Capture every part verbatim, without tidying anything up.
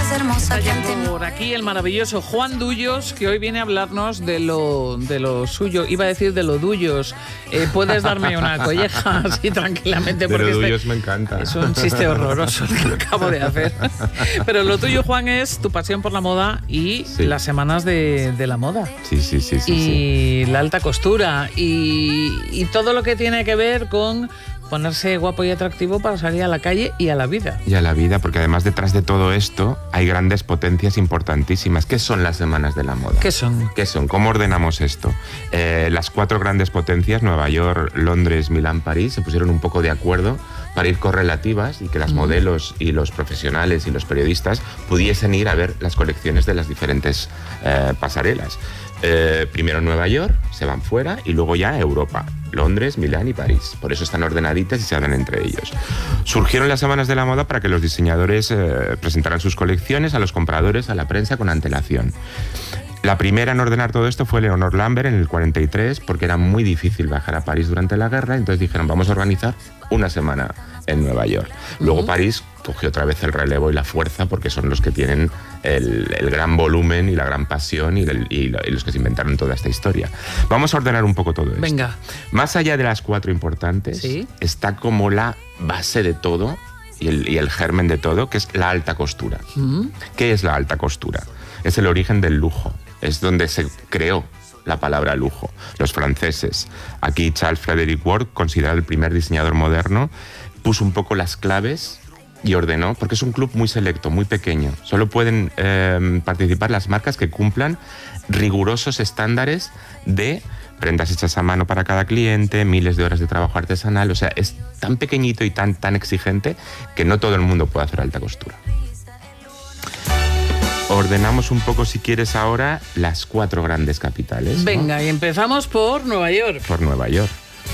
más hermosa que ante mí. Por aquí el maravilloso Juan Dullos, que hoy viene a hablarnos de lo, de lo suyo. Iba a decir de lo Dullos. Eh, ¿Puedes darme una colleja así tranquilamente? De Porque los este Dullos me encanta. es un chiste horroroso el que acabo de hacer. Pero lo tuyo, Juan, es tu pasión por la moda y Sí. las semanas de, de la moda. Sí, sí, sí, sí. y sí. la alta costura y, y todo lo que tiene que ver con ponerse guapo y atractivo para salir a la calle y a la vida. Y a la vida, porque además detrás de todo esto hay grandes potencias importantísimas. ¿Qué son las semanas de la moda? ¿Qué son? ¿Qué son? ¿Cómo ordenamos esto? Eh, las cuatro grandes potencias, Nueva York, Londres, Milán, París, se pusieron un poco de acuerdo para ir correlativas y que las Mm. modelos y los profesionales y los periodistas pudiesen ir a ver las colecciones de las diferentes eh, pasarelas. Eh, primero en Nueva York, se van fuera y luego ya a Europa, Londres, Milán y París. Por eso están ordenaditas y se hablan entre ellos. Surgieron las semanas de la moda para que los diseñadores eh, presentaran sus colecciones a los compradores, a la prensa con antelación. La primera en ordenar todo esto fue Leonor Lambert en el cuarenta y tres, porque era muy difícil viajar a París durante la guerra, entonces dijeron, vamos a organizar una semana en Nueva York. Luego Uh-huh. París cogió otra vez el relevo y la fuerza, porque son los que tienen el, el gran volumen y la gran pasión y, el- y lo- y los que se inventaron toda esta historia. Vamos a ordenar un poco todo esto. Venga. Más allá de las cuatro importantes, Sí. está como la base de todo y el, y el germen de todo, que es la alta costura. Mm. ¿Qué es la alta costura? Es el origen del lujo. Es donde se creó la palabra lujo. Los franceses. Aquí Charles Frederick Ward, considerado el primer diseñador moderno, puso un poco las claves y ordenó, porque es un club muy selecto, muy pequeño. Solo pueden eh, participar las marcas que cumplan rigurosos estándares de prendas hechas a mano para cada cliente, miles de horas de trabajo artesanal. O sea, es tan pequeñito y tan, tan exigente que no todo el mundo puede hacer alta costura. Ordenamos un poco, si quieres, ahora las cuatro grandes capitales, ¿no? Venga, y empezamos por Nueva York. Por Nueva York.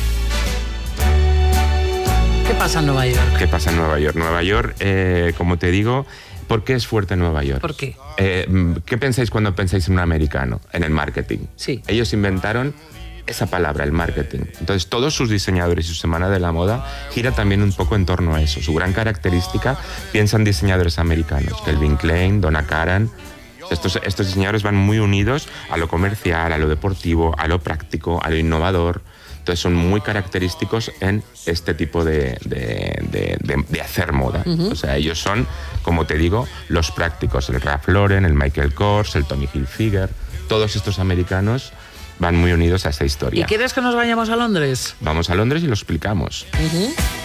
¿Qué pasa en Nueva York? ¿Qué pasa en Nueva York? Nueva York, eh, como te digo, ¿por qué es fuerte Nueva York? ¿Por qué? Eh, ¿Qué pensáis cuando pensáis en un americano? En el marketing. Sí. Ellos inventaron esa palabra, el marketing. Entonces, todos sus diseñadores y su semana de la moda gira también un poco en torno a eso. Su gran característica, piensan diseñadores americanos, Calvin Klein, Donna Karan. Estos, estos diseñadores van muy unidos a lo comercial, a lo deportivo, a lo práctico, a lo innovador. Entonces, son muy característicos en este tipo de, de, de, de, de hacer moda. Uh-huh. O sea, ellos son, como te digo, los prácticos. El Ralph Lauren, el Michael Kors, el Tommy Hilfiger. Todos estos americanos van muy unidos a esta historia. ¿Y quieres que nos vayamos a Londres? Vamos a Londres y lo explicamos. Uh-huh.